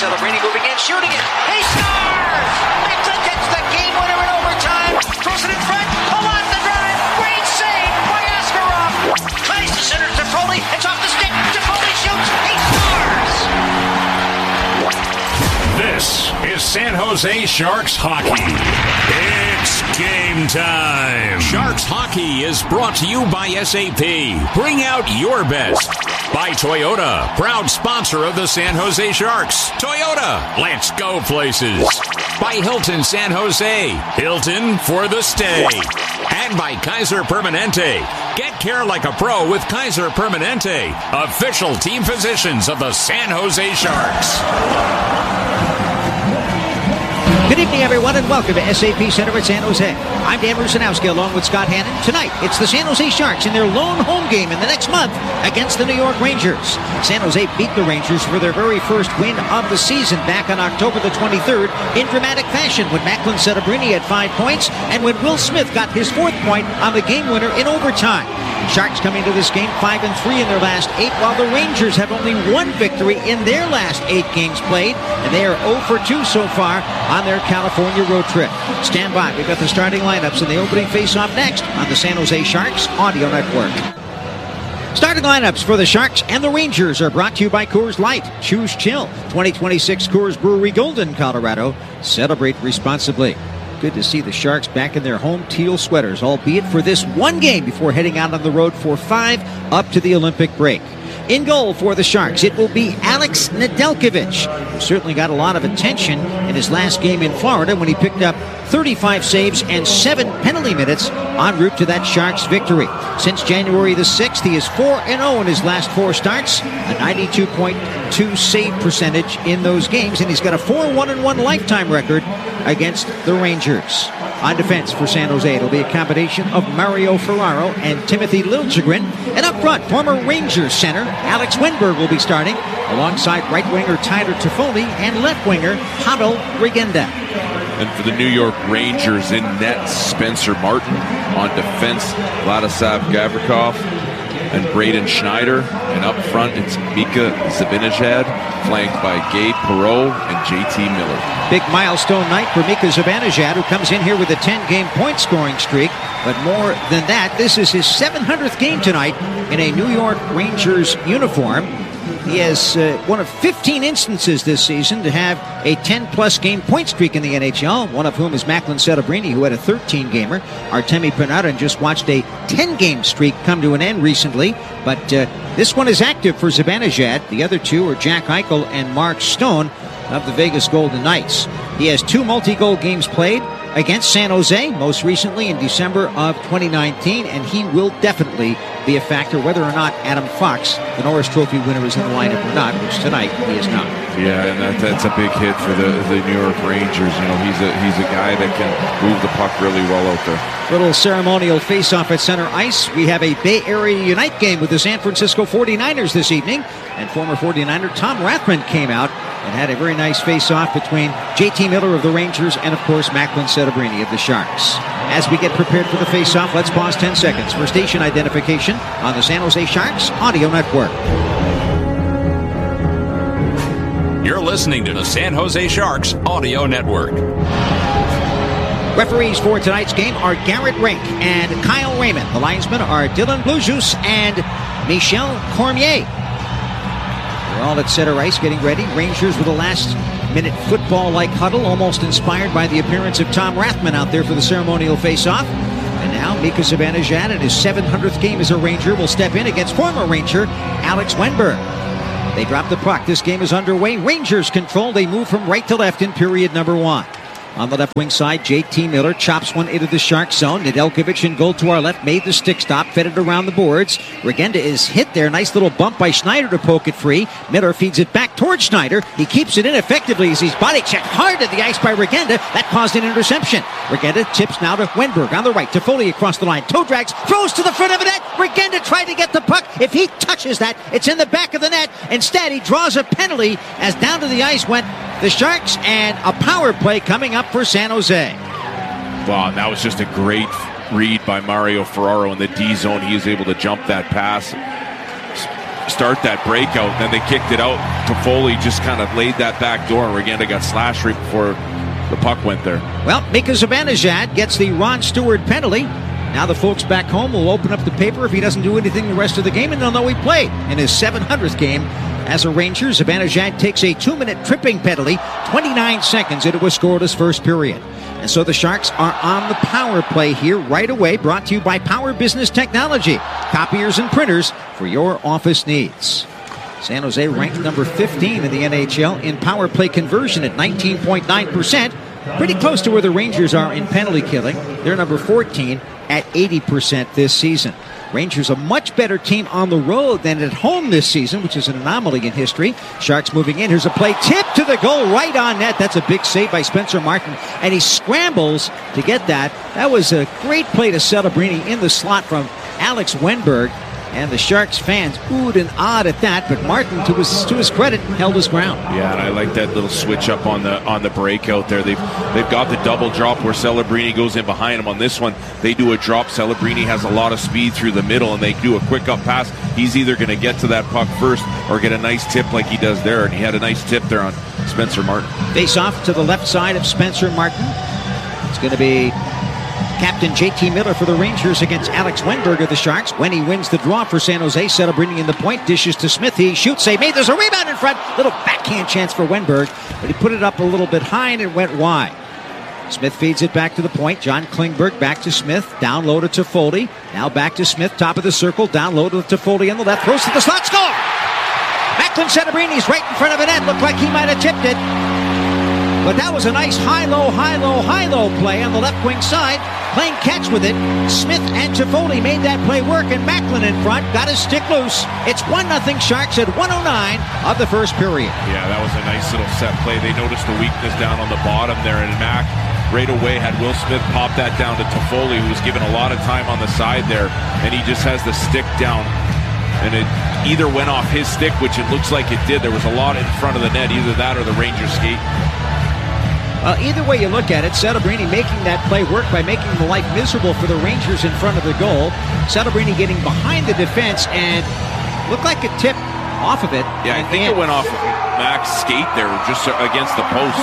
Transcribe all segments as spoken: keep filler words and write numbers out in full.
Celebrini moving in, shooting it. He scores! Mixon gets the game winner in overtime. Throws it in front. Pull out the drive. Great save by Askarov. Tries to center to Foley. It's off the stick. Foley shoots. He scores! This is San Jose Sharks hockey. It's game time. Sharks hockey is brought to you by S A P. Bring out your best. By Toyota, proud sponsor of the San Jose Sharks. Toyota, let's go places. By Hilton San Jose, Hilton for the stay. And by Kaiser Permanente. Get care like a pro with Kaiser Permanente, official team physicians of the San Jose Sharks. Good evening, everyone, and welcome to S A P Center at San Jose. I'm Dan Rusanowski along with Scott Hannon. Tonight, it's the San Jose Sharks in their lone home game in the next month against the New York Rangers. San Jose beat the Rangers for their very first win of the season back on October the twenty-third in dramatic fashion when Macklin Sedabrini had five points and when Will Smith got his fourth point on the game winner in overtime. Sharks coming to this game five and three in their last eight, while the Rangers have only one victory in their last eight games played, and they are oh for two so far on their California road trip. Stand by. We've got the starting lineups in the opening face-off next on the San Jose Sharks Audio Network. Starting lineups for the Sharks and the Rangers are brought to you by Coors Light. Choose chill. twenty twenty-six Coors Brewery, Golden, Colorado. Celebrate responsibly. Good to see the Sharks back in their home teal sweaters, albeit for this one game before heading out on the road for five up to the Olympic break. In goal for the Sharks, it will be Alex Nedeljkovic, who certainly got a lot of attention in his last game in Florida when he picked up thirty-five saves and seven penalty minutes en route to that Sharks victory. Since January the sixth, he is four and oh in his last four starts, a ninety-two point two save percentage in those games, and he's got a four one one lifetime record against the Rangers. On defense for San Jose, it'll be a combination of Mario Ferraro and Timothy Liljegren. And up front, former Rangers center Alex Wennberg will be starting, alongside right winger Tyler Toffoli and left winger Pavel Regenda. And for the New York Rangers, in net, Spencer Martin. On defense, Vladislav Gavrikov and Braden Schneider. And up front, it's Mika Zibanejad, flanked by Gabe Perreault and J T Miller. Big milestone night for Mika Zibanejad, who comes in here with a ten-game point scoring streak. But more than that, this is his seven hundredth game tonight in a New York Rangers uniform. He has uh, one of fifteen instances this season to have a ten-plus game point streak in the N H L, one of whom is Macklin Sedabrini, who had a thirteen-gamer. Artemi Panarin just watched a ten-game streak come to an end recently, but uh, this one is active for Zibanejad. The other two are Jack Eichel and Mark Stone of the Vegas Golden Knights. He has two multi-goal games played against San Jose, most recently in December of twenty nineteen, and he will definitely be a factor whether or not Adam Fox, the Norris Trophy winner, is in the lineup or not, which tonight he is not. Yeah, and that, that's a big hit for the, the New York Rangers. You know, he's a he's a guy that can move the puck really well out there. Little ceremonial face-off at center ice. We have a Bay Area Unite game with the San Francisco forty-niners this evening, and former forty-niner Tom Rathman came out and had a very nice face-off between J T Miller of the Rangers and, of course, Macklin Sedabrini of the Sharks. As we get prepared for the face-off, let's pause ten seconds for station identification on the San Jose Sharks Audio Network. You're listening to the San Jose Sharks Audio Network. Referees for tonight's game are Garrett Rink and Kyle Raymond. The linesmen are Dylan Blujus and Michel Cormier. We're all at center ice getting ready. Rangers with a last-minute football-like huddle, almost inspired by the appearance of Tom Rathman out there for the ceremonial face-off. And now Mika Zibanejad, in his seven hundredth game as a Ranger, will step in against former Ranger Alex Wennberg. They drop the puck. This game is underway. Rangers control. They move from right to left in period number one. On the left wing side, J T Miller chops one into the Shark zone. Nedeljkovic in goal to our left made the stick stop, fed it around the boards. Regenda is hit there. Nice little bump by Schneider to poke it free. Miller feeds it back towards Schneider. He keeps it in effectively as he's body checked hard at the ice by Regenda. That caused an interception. Regenda tips now to Wennberg on the right. To Foley across the line. Toe drags, throws to the front of the net. Regenda tried to get the puck. If he touches that, it's in the back of the net. Instead, he draws a penalty as down to the ice went the Sharks, and a power play coming up for San Jose. Wow, that was just a great read by Mario Ferraro in the D zone. He was able to jump that pass. start that breakout. Then they kicked it out. Toffoli just kind of laid that back door, and Regenda got slashed right before the puck went there. Well, Mika Zibanejad gets the Ron Stewart penalty. Now the folks back home will open up the paper if he doesn't do anything the rest of the game, and they'll know he played in his seven hundredth game as a Ranger. Zibanejad takes a two-minute tripping penalty, twenty-nine seconds into a scoreless first period. And so the Sharks are on the power play here right away, brought to you by Power Business Technology, copiers and printers for your office needs. San Jose ranked number fifteen in the N H L in power play conversion at nineteen point nine percent. Pretty close to where the Rangers are in penalty killing. They're number fourteen at eighty percent this season. Rangers a much better team on the road than at home this season, which is an anomaly in history. Sharks moving in. Here's a play. Tip to the goal right on net. That's a big save by Spencer Martin. And he scrambles to get that. That was a great play to Celebrini in the slot from Alex Wenberg. And the Sharks fans oohed and awed at that, but Martin, to his to his credit, held his ground. Yeah, and I like that little switch up on the on the breakout there. They've they've got the double drop where Celebrini goes in behind him. On this one, they do a drop. Celebrini has a lot of speed through the middle, and they do a quick up pass. He's either going to get to that puck first or get a nice tip like he does there, and he had a nice tip there on Spencer Martin. Face off to the left side of Spencer Martin. It's going to be Captain J T Miller for the Rangers against Alex Wenberg of the Sharks. When he wins the draw for San Jose, Celebrini in the point, dishes to Smith. He shoots, save made. There's a rebound in front. Little backhand chance for Wenberg, but he put it up a little bit high and it went wide. Smith feeds it back to the point. John Klingberg back to Smith. Down low to Toffoli. Now back to Smith, top of the circle. Down low to Toffoli on the left. Throws to the slot. Score! Macklin Celebrini's right in front of the net. Looked like he might have tipped it. But that was a nice high-low, high-low, high-low play on the left wing side. Playing catch with it. Smith and Toffoli made that play work, and Macklin in front got his stick loose. It's one nothing Sharks at one oh nine of the first period. Yeah, that was a nice little set play. They noticed the weakness down on the bottom there, and Mac right away had Will Smith pop that down to Toffoli, who was given a lot of time on the side there, and he just has the stick down. And it either went off his stick, which it looks like it did. There was a lot in front of the net, either that or the Rangers skate. Uh, either way you look at it, Celebrini making that play work by making the life miserable for the Rangers in front of the goal. Celebrini getting behind the defense and looked like a tip off of it. Yeah, I think it went off Mac's skate there, just against the post.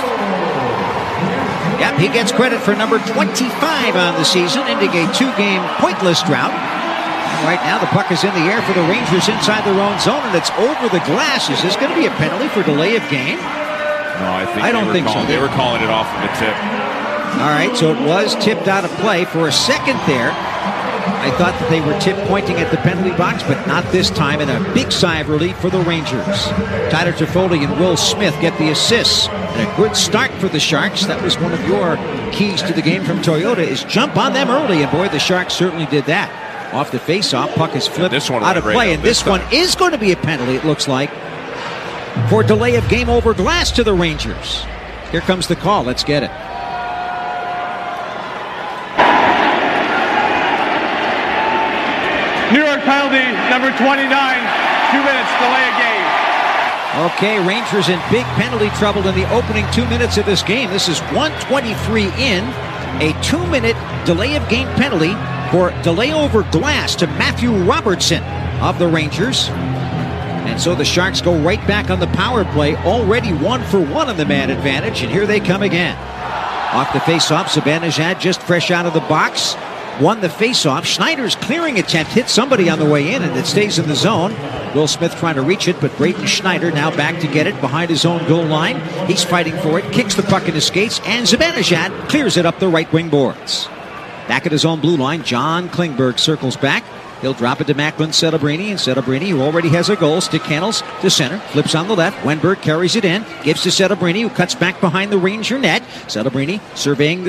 Yep, he gets credit for number twenty-five on the season, ending a two-game pointless drought. And right now the puck is in the air for the Rangers inside their own zone, and it's over the glass. Is this going to be a penalty for delay of game? No, I think I don't they were think calling, so. They were calling it off of a tip. All right, so it was tipped out of play for a second there. I thought that they were tip pointing at the penalty box, but not this time, and a big sigh of relief for the Rangers. Tyler Toffoli and Will Smith get the assists, and a good start for the Sharks. That was one of your keys to the game from Toyota, is jump on them early, and boy, the Sharks certainly did that. Off the face-off, puck is flipped this one out of right play, out and this this one time. is going to be a penalty, it looks like, for delay of game over glass to the Rangers. Here comes the call. Let's get it. New York penalty, number twenty-nine, two minutes, delay of game. Okay, Rangers in big penalty trouble in the opening two minutes of this game. This is one twenty-three in. A two-minute delay of game penalty for delay over glass to Matthew Robertson of the Rangers. And so the Sharks go right back on the power play, already one for one on the man advantage, and here they come again. Off the face-off, Zibanejad just fresh out of the box, won the face-off. Schneider's clearing attempt hit somebody on the way in, and it stays in the zone. Will Smith trying to reach it, but Braden Schneider now back to get it behind his own goal line. He's fighting for it, kicks the puck in his skates, and Zibanejad clears it up the right wing boards. Back at his own blue line, John Klingberg circles back. He'll drop it to Macklin Celebrini, and Celebrini, who already has a goal, stick handles to center, flips on the left. Wenberg carries it in, gives to Celebrini, who cuts back behind the Ranger net. Celebrini surveying the